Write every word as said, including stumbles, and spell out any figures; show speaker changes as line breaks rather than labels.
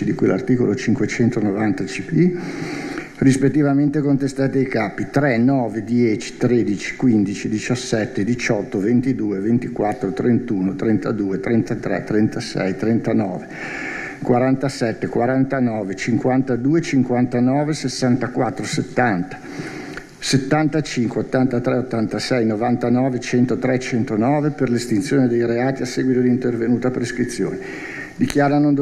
tredici di cui l'articolo cinquecentonovanta C P, rispettivamente contestati ai capi tre, nove, dieci, tredici, quindici, diciassette, diciotto, ventidue, ventiquattro, trentuno, trentadue, trentatré, trentasei, trentanove, quarantasette, quarantanove, cinquantadue, cinquantanove, sessantaquattro, settanta, settantacinque, ottantatré, ottantasei, novantanove, centotré, centonove per l'estinzione dei reati a seguito di intervenuta prescrizione. Dichiara non